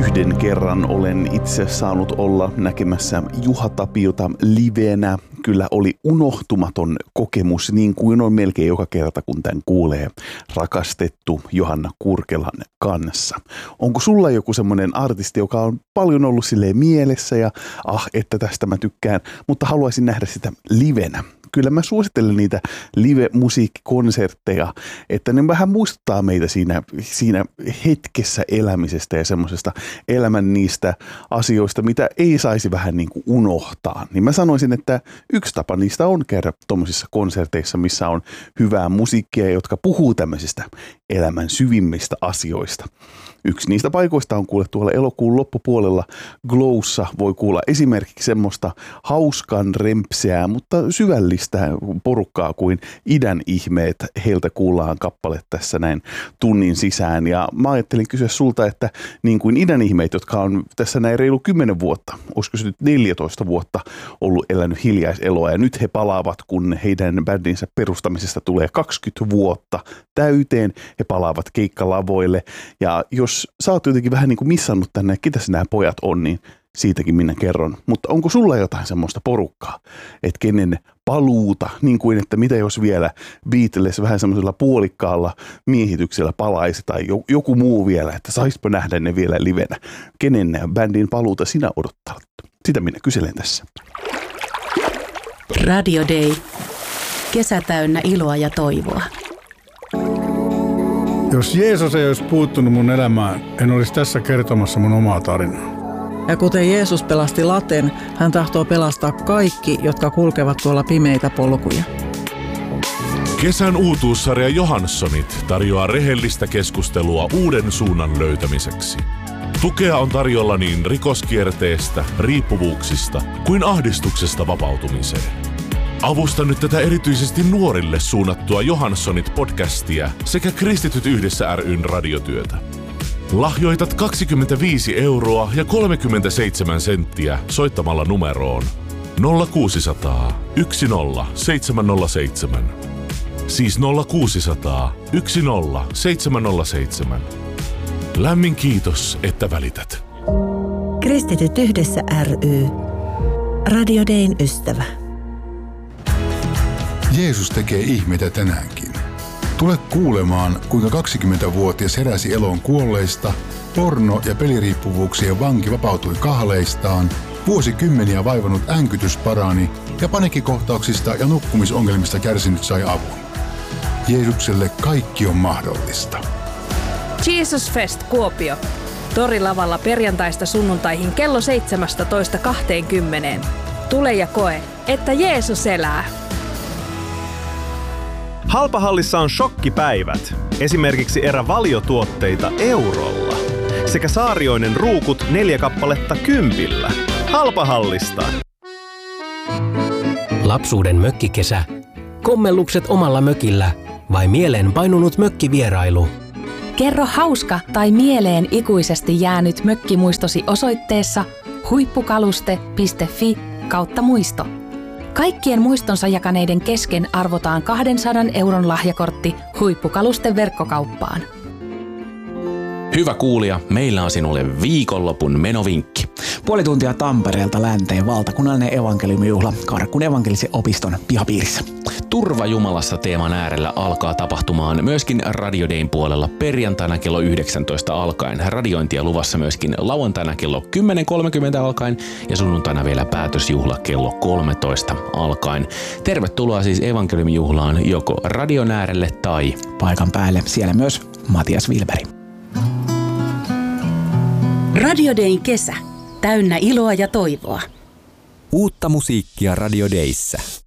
Yhden kerran olen itse saanut olla näkemässä Juha Tapiota livenä. Kyllä oli unohtumaton kokemus, niin kuin on melkein joka kerta, kun tämän kuulee rakastettu Johanna Kurkelan kanssa. Onko sulla joku semmoinen artisti, joka on paljon ollut silleen mielessä ja että tästä mä tykkään, mutta haluaisin nähdä sitä livenä? Kyllä mä suosittelen niitä live-musiikkikonsertteja, että ne vähän muistuttaa meitä siinä hetkessä elämisestä ja semmoisesta elämän niistä asioista, mitä ei saisi vähän niin kuin unohtaa. Niin mä sanoisin, että yksi tapa niistä on käydä tuommoisissa konserteissa, missä on hyvää musiikkia, jotka puhuu tämmöisistä elämän syvimmistä asioista. Yksi niistä paikoista on kuule tuolla elokuun loppupuolella Glowssa voi kuulla esimerkiksi semmoista hauskan rempseää, mutta syvällistä porukkaa kuin Idän ihmeet. Heiltä kuullaan kappale tässä näin tunnin sisään. Ja mä ajattelin kysyä sulta, että niin kuin Idän ihmeet, jotka on tässä näin reilu 10 vuotta, olisiko se nyt 14 vuotta ollut elänyt hiljaiseloa. Ja nyt he palaavat, kun heidän bändinsä perustamisesta tulee 20 vuotta täyteen. He palaavat keikkalavoille ja jos sä oot jotenkin vähän niin kuin missannut tänne, ketäs nämä pojat on, niin siitäkin minä kerron. Mutta onko sulla jotain semmoista porukkaa, että kenen paluuta, niin kuin että mitä jos vielä Beatles vähän semmoisella puolikkaalla miehityksellä palaisi tai joku muu vielä, että saispa nähdä ne vielä livenä. Kenen bändin paluuta sinä odottaa? Sitä minä kyselen tässä. Radio Day. Kesä täynnä iloa ja toivoa. Jos Jeesus ei olisi puuttunut mun elämään, en olisi tässä kertomassa mun omaa tarinaa. Ja kuten Jeesus pelasti laten, hän tahtoo pelastaa kaikki, jotka kulkevat tuolla pimeitä polkuja. Kesän uutuussarja Johanssonit tarjoaa rehellistä keskustelua uuden suunnan löytämiseksi. Tukea on tarjolla niin rikoskierteestä, riippuvuuksista kuin ahdistuksesta vapautumiseen. Avusta nyt tätä erityisesti nuorille suunnattua Johanssonit-podcastia sekä Kristityt yhdessä ryn radiotyötä. Lahjoitat 25 € ja 37 senttiä soittamalla numeroon 0600 10707. Siis 0600 10707. Lämmin kiitos, että välität. Kristityt yhdessä ry. Radio Dayn ystävä. Jeesus tekee ihmeitä tänäänkin. Tule kuulemaan, kuinka 20-vuotias heräsi eloon kuolleista, porno- ja peliriippuvuuksien vanki vapautui kahleistaan, vuosikymmeniä vaivannut änkytys parani ja paniikkikohtauksista ja nukkumisongelmista kärsinyt sai avun. Jeesukselle kaikki on mahdollista. Jesus Fest Kuopio. Torilavalla perjantaista sunnuntaihin kello 17:20. Tule ja koe, että Jeesus elää. Halpahallissa on shokkipäivät. Esimerkiksi erävaliotuotteita eurolla. Sekä Saarioinen ruukut 4 kappaletta 10. Halpahallista. Lapsuuden mökkikesä. Kommellukset omalla mökillä vai mieleen painunut mökkivierailu? Kerro hauska tai mieleen ikuisesti jäänyt mökkimuistosi osoitteessa huippukaluste.fi/muisto. Kaikkien muistonsa jakaneiden kesken arvotaan 200 € lahjakortti Huippukalusten verkkokauppaan. Hyvä kuulija, meillä on sinulle viikonlopun menovinkki. Puoli tuntia Tampereelta länteen valtakunnallinen evankeliumijuhla Karkkun evankelisen opiston pihapiirissä. Turva Jumalassa -teeman äärellä alkaa tapahtumaan myöskin Radio Dayn puolella perjantaina kello 19 alkaen. Radiointia luvassa myöskin lauantaina kello 10.30 alkaen ja sunnuntaina vielä päätösjuhla kello 13 alkaen. Tervetuloa siis evankeliumijuhlaan joko radion äärelle tai paikan päälle. Siellä myös Matias Wilberi. Radio Dayn kesä. Täynnä iloa ja toivoa. Uutta musiikkia Radio Dayssä.